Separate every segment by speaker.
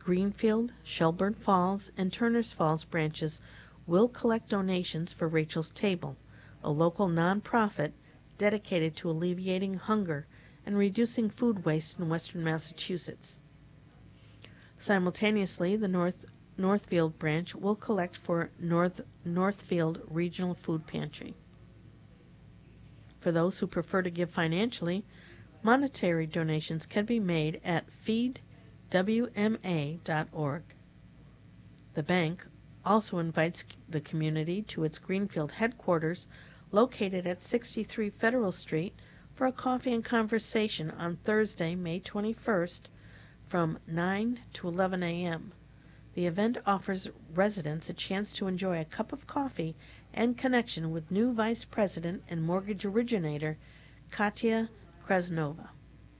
Speaker 1: Greenfield, Shelburne Falls, and Turners Falls branches will collect donations for Rachel's Table, a local nonprofit dedicated to alleviating hunger and reducing food waste in western Massachusetts. Simultaneously, the Northfield branch will collect for Northfield Regional Food Pantry. For those who prefer to give financially, monetary donations can be made at feedwma.org. The bank also invites the community to its Greenfield headquarters, located at 63 Federal Street, for a coffee and conversation on Thursday, May 21st, from 9 to 11 a.m. The event offers residents a chance to enjoy a cup of coffee and connection with new Vice President and mortgage originator Katya Krasnova.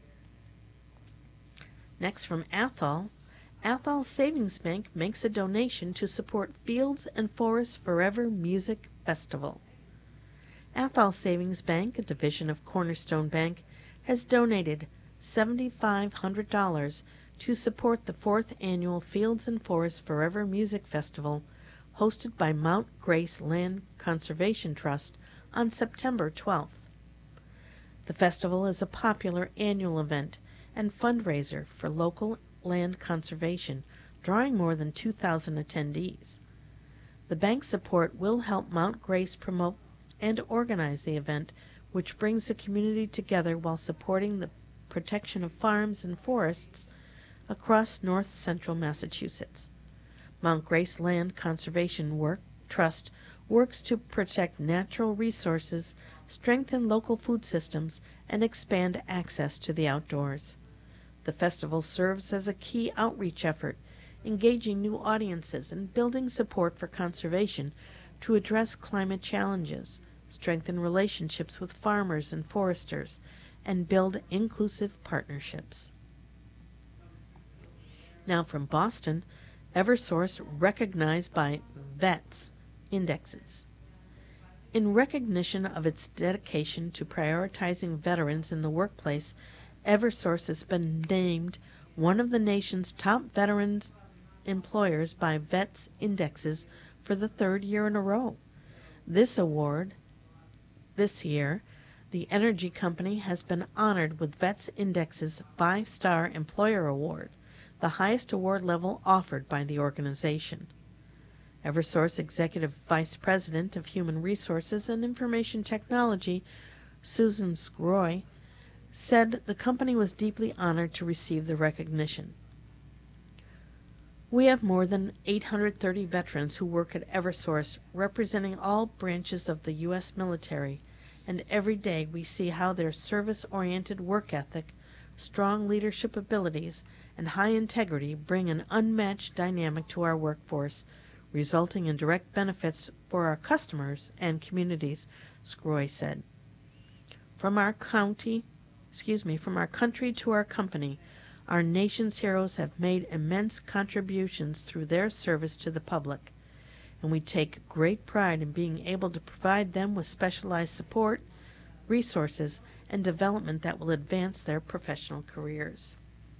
Speaker 1: Next, from Athol, Athol Savings Bank makes a donation to support Fields and Forests Forever Music Festival. Athol Savings Bank, a division of Cornerstone Bank, has donated $7,500 to support the 4th Annual Fields and Forests Forever Music Festival, hosted by Mount Grace Land Conservation Trust on September 12th. The festival is a popular annual event and fundraiser for local land conservation, drawing more than 2,000 attendees. The bank's support will help Mount Grace promote and organize the event, which brings the community together while supporting the protection of farms and forests across north-central Massachusetts. Mount Grace Land Conservation Trust works to protect natural resources, strengthen local food systems, and expand access to the outdoors. The festival serves as a key outreach effort, engaging new audiences and building support for conservation to address climate challenges, strengthen relationships with farmers and foresters, and build inclusive partnerships. Now from Boston, Eversource recognized by VETS indexes. In recognition of its dedication to prioritizing veterans in the workplace, Eversource has been named one of the nation's top veterans employers by VETS indexes for the 3rd year in a row. This year, the energy company has been honored with VETS Index's 5-Star Employer Award, the highest award level offered by the organization. Eversource Executive Vice President of Human Resources and Information Technology, Susan Scroy, said the company was deeply honored to receive the recognition. We have more than 830 veterans who work at Eversource, representing all branches of the U.S. military, and every day we see how their service-oriented work ethic, strong leadership abilities, and high integrity bring an unmatched dynamic to our workforce, resulting in direct benefits for our customers and communities, Scroy said. From our country to our company, our nation's heroes have made immense contributions through their service to the public, and we take great pride in being able to provide them with specialized support, resources, and development that will advance their professional careers.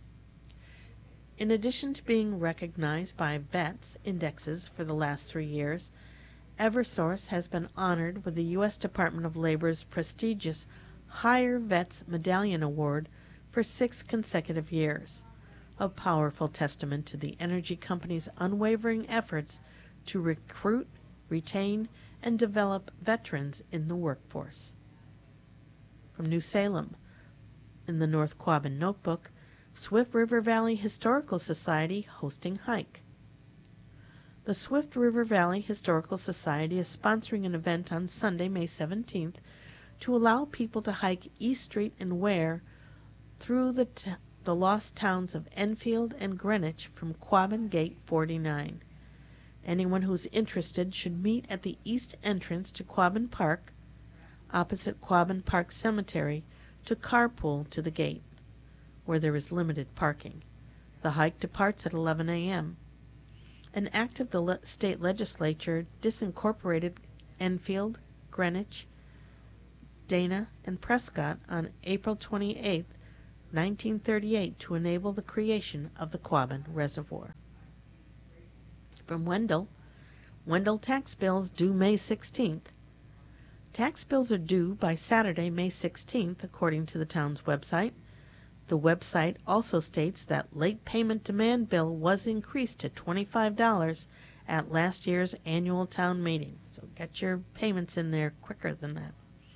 Speaker 1: In addition to being recognized by VETS indexes for the last 3 years, Eversource has been honored with the U.S. Department of Labor's prestigious Higher VETS Medallion Award for 6 consecutive years, a powerful testament to the energy company's unwavering efforts to recruit, retain, and develop veterans in the workforce. From New Salem, in the North Quabbin Notebook, Swift River Valley Historical Society hosting hike. The Swift River Valley Historical Society is sponsoring an event on Sunday, May 17th, to allow people to hike East Street and Ware through the lost towns of Enfield and Greenwich from Quabbin Gate 49. Anyone who's interested should meet at the east entrance to Quabbin Park, opposite Quabbin Park Cemetery, to carpool to the gate, where there is limited parking. The hike departs at 11 a.m. An act of the state legislature disincorporated Enfield, Greenwich, Dana, and Prescott on April 28th 1938 to enable the creation of the Quabbin Reservoir. From Wendell tax bills due May 16th. Tax bills are due by Saturday, May 16th, according to the town's website. The website also states that late payment demand bill was increased to $25 at last year's annual town meeting. So get your payments in there quicker than that.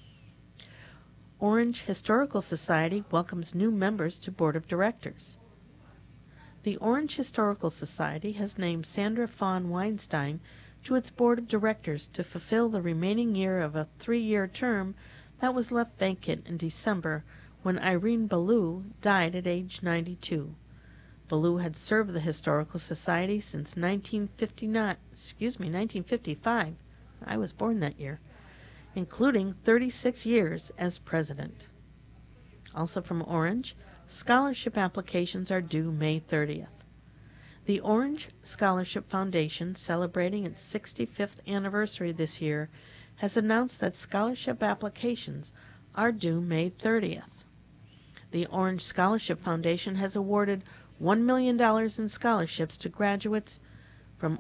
Speaker 1: Orange Historical Society welcomes new members to Board of Directors. The Orange Historical Society has named Sandra Fawn Weinstein to its Board of Directors to fulfill the remaining year of a 3-year term that was left vacant in December when Irene Ballou died at age 92. Ballou had served the Historical Society since 1955. I was born that year, including 36 years as president. Also from Orange, scholarship applications are due May 30th. The Orange Scholarship Foundation, celebrating its 65th anniversary this year, has announced that scholarship applications are due May 30th. The Orange Scholarship Foundation has awarded $1 million in scholarships to graduates from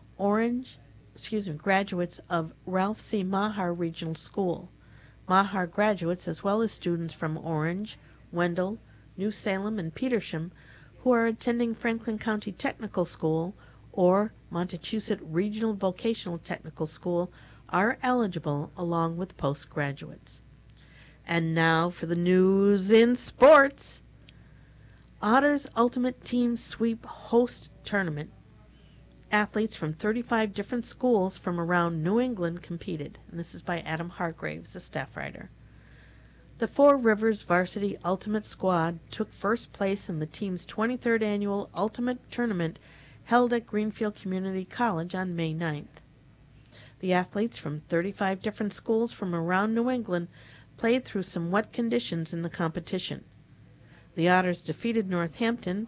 Speaker 1: graduates of Ralph C. Maher Regional School. Maher graduates, as well as students from Orange, Wendell, New Salem, and Petersham, who are attending Franklin County Technical School or Montechusett Regional Vocational Technical School, are eligible along with postgraduates. And now for the news in sports. Otters Ultimate Team Sweep Host Tournament. Athletes from 35 different schools from around New England competed. And this is by Adam Hargraves, a staff writer. The Four Rivers Varsity Ultimate Squad took first place in the team's 23rd annual Ultimate Tournament held at Greenfield Community College on May 9th. The athletes from 35 different schools from around New England played through some wet conditions in the competition. The Otters defeated Northampton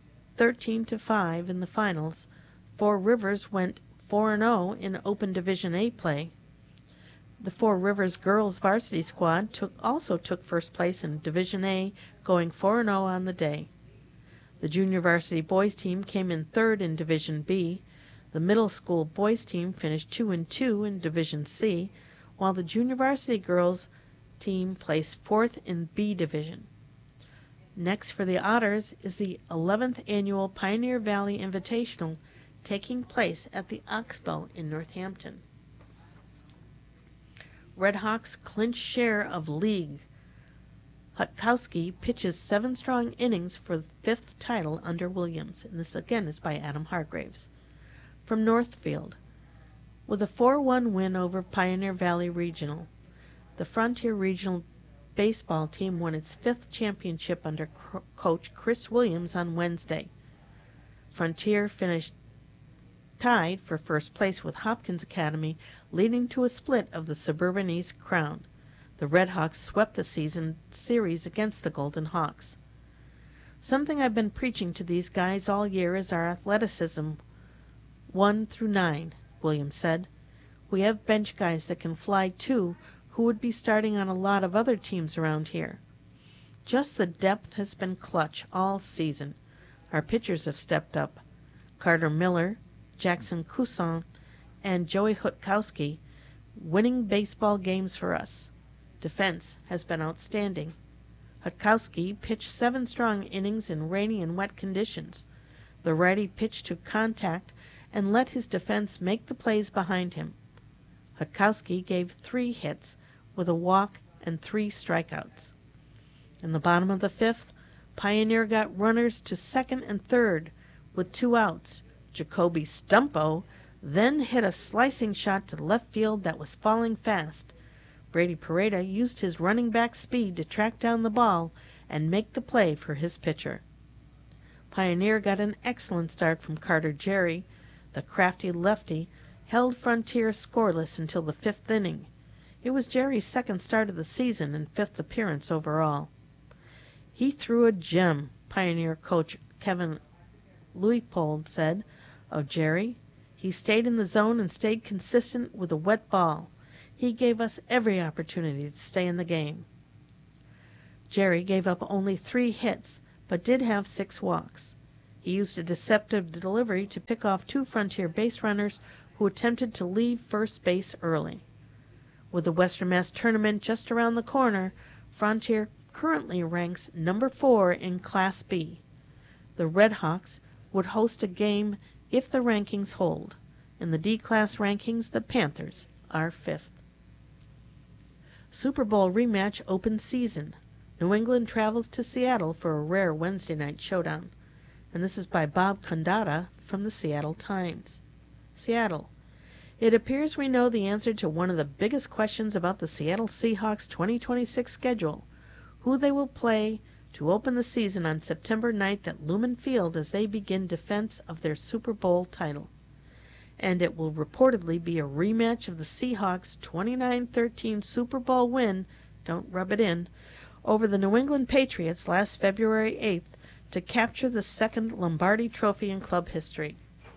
Speaker 1: 13-5 in the finals. Four Rivers went 4-0 in Open Division A play. The Four Rivers girls varsity squad also took first place in Division A, going 4-0 on the day. The junior varsity boys team came in third in Division B. The middle school boys team finished 2-2 in Division C, while the junior varsity girls team placed fourth in B Division. Next for the Otters is the 11th annual Pioneer Valley Invitational, taking place at the Oxbow in Northampton. Red Hawks clinch share of league. Hutkowski pitches 7 strong innings for the 5th title under Williams, and this again is by Adam Hargraves. From Northfield, with a 4-1 win over Pioneer Valley Regional, the Frontier Regional baseball team won its 5th championship under coach Chris Williams on Wednesday. Frontier finished tied for first place with Hopkins Academy, leading to a split of the Suburban East crown. The Red Hawks swept the season series against the Golden Hawks. Something I've been preaching to these guys all year is our athleticism 1 through 9, Williams said. We have bench guys that can fly too, who would be starting on a lot of other teams around here. Just the depth has been clutch all season. Our pitchers have stepped up. Carter Miller, Jackson Cousin, and Joey Hutkowski winning baseball games for us. Defense has been outstanding. Hutkowski pitched 7 strong innings in rainy and wet conditions. The righty pitched to contact and let his defense make the plays behind him. Hutkowski gave 3 hits with a walk and 3 strikeouts. In the bottom of the 5th, Pioneer got runners to second and third with 2 outs. Jacoby Stumpo then hit a slicing shot to left field that was falling fast. Brady Pareda used his running back speed to track down the ball and make the play for his pitcher. Pioneer got an excellent start from Carter Jerry. The crafty lefty held Frontier scoreless until the 5th inning. It was Jerry's 2nd start of the season and 5th appearance overall. He threw a gem, Pioneer coach Kevin Leupold said of Jerry. He stayed in the zone and stayed consistent with a wet ball. He gave us every opportunity to stay in the game. Jerry gave up only 3 hits, but did have 6 walks. He used a deceptive delivery to pick off 2 Frontier base runners who attempted to leave first base early. With the Western Mass Tournament just around the corner, Frontier currently ranks number 4 in Class B. The Red Hawks would host a game if the rankings hold. In the D-Class rankings, the Panthers are 5th. Super Bowl rematch open season. New England travels to Seattle for a rare Wednesday night showdown. And this is by Bob Condotta from the Seattle Times. Seattle. It appears we know the answer to one of the biggest questions about the Seattle Seahawks 2026 schedule, who they will play to open the season on September 9th at Lumen Field as they begin defense of their Super Bowl title. And it will reportedly be a rematch of the Seahawks' 29-13 Super Bowl win, don't rub it in, over the New England Patriots last February 8th to capture the second Lombardi Trophy in club history.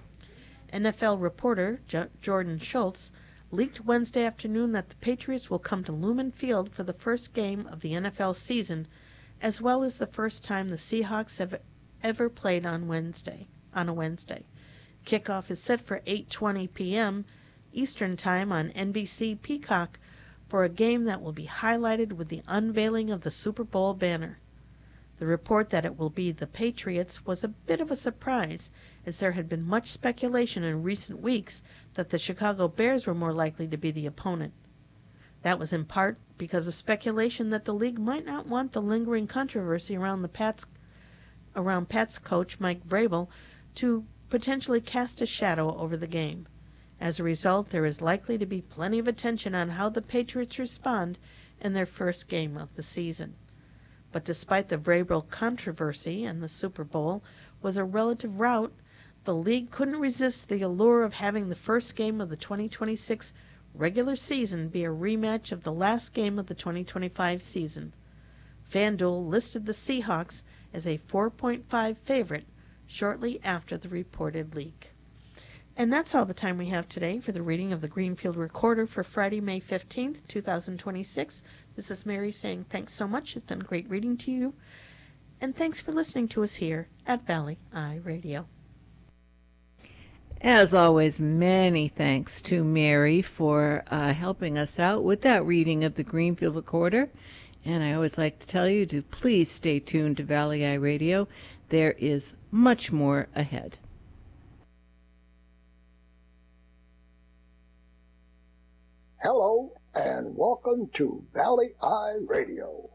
Speaker 1: NFL reporter Jordan Schultz leaked Wednesday afternoon that the Patriots will come to Lumen Field for the first game of the NFL season, as well as the first time the Seahawks have ever played on a Wednesday. Kickoff is set for 8:20 p.m. Eastern Time on NBC Peacock for a game that will be highlighted with the unveiling of the Super Bowl banner. The report that it will be the Patriots was a bit of a surprise, as there had been much speculation in recent weeks that the Chicago Bears were more likely to be the opponent. That was in part because of speculation that the league might not want the lingering controversy around Pats coach Mike Vrabel to potentially cast a shadow over the game. As a result, there is likely to be plenty of attention on how the Patriots respond in their first game of the season. But despite the Vrabel controversy and the Super Bowl was a relative rout, the league couldn't resist the allure of having the first game of the 2026 regular season be a rematch of the last game of the 2025 season. FanDuel listed the Seahawks as a 4.5 favorite shortly after the reported leak. And that's all the time we have today for the reading of the Greenfield Recorder for Friday, May 15th, 2026. This is Mary saying thanks so much. It's been great reading to you. And thanks for listening to us here at Valley Eye Radio.
Speaker 2: As always, many thanks to Mary for helping us out with that reading of the Greenfield Recorder. And I always like to tell you to please stay tuned to Valley Eye Radio. There is much more ahead.
Speaker 3: Hello and welcome to Valley Eye Radio.